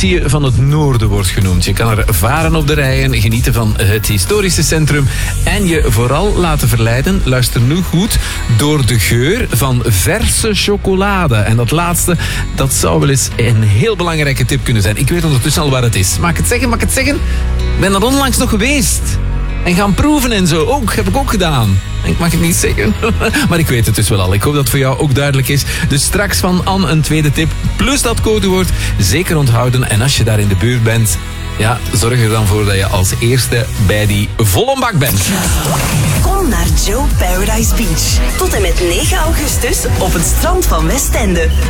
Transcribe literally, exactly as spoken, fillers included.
Venetië van het Noorden wordt genoemd. Je kan er varen op de rijen, genieten van het historische centrum en je vooral laten verleiden, luister nu goed, door de geur van verse chocolade. En dat laatste, dat zou wel eens een heel belangrijke tip kunnen zijn. Ik weet ondertussen al waar het is. Mag ik het zeggen? Mag ik het zeggen? Ik ben er onlangs nog geweest. En gaan proeven en zo. Ook, heb ik ook gedaan. Ik mag het niet zeggen. Maar ik weet het dus wel al. Ik hoop dat het voor jou ook duidelijk is. Dus straks van Anne een tweede tip. Plus dat codewoord. Zeker onthouden. En als je daar in de buurt bent, ja, zorg er dan voor dat je als eerste bij die volle bak bent. Kom naar Joe Paradise Beach. Tot en met negen augustus op het strand van Westende.